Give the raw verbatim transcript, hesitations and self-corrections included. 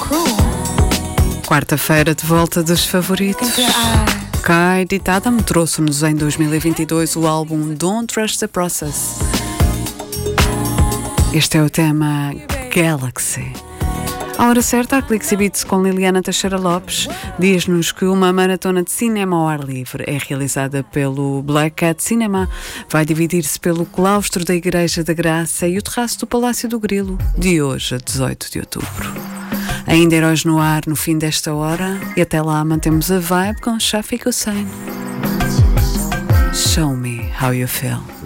Quarta-feira de volta dos favoritos. Kylie Tatum trouxe-nos em dois mil e vinte e dois o álbum Don't Trust the Process. Este é o tema Galaxy. À hora certa, a Clicks e Beats com Liliana Teixeira Lopes diz-nos que uma maratona de cinema ao ar livre é realizada pelo Black Cat Cinema. Vai dividir-se pelo claustro da Igreja da Graça e o terraço do Palácio do Grilo, de hoje a dezoito de outubro. Ainda Heróis no ar no fim desta hora e até lá mantemos a vibe com Shafiq Hussein. Show me how you feel.